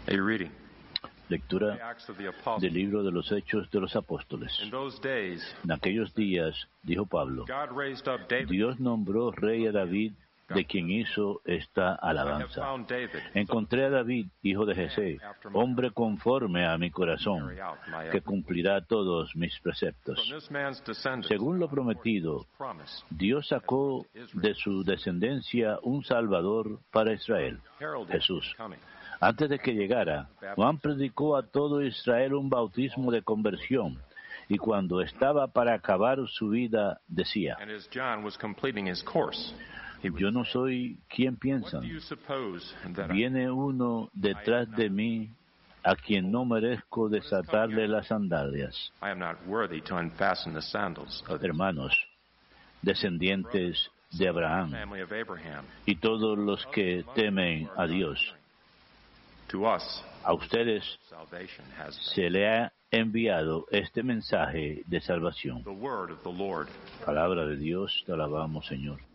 A reading. Lectura del libro de los Hechos de los Apóstoles. En aquellos días, dijo Pablo, Dios nombró rey a David, de quien hizo esta alabanza. Encontré a David, hijo de Jesé, hombre conforme a mi corazón, que cumplirá todos mis preceptos. Según lo prometido, Dios sacó de su descendencia un Salvador para Israel, Jesús. Antes de que llegara, Juan predicó a todo Israel un bautismo de conversión, y cuando estaba para acabar su vida, decía, yo no soy quien piensan. Viene uno detrás de mí a quien no merezco desatarle las sandalias. Hermanos, descendientes de Abraham, y todos los que temen a Dios, a ustedes se le ha enviado este mensaje de salvación. Palabra de Dios, te alabamos, Señor.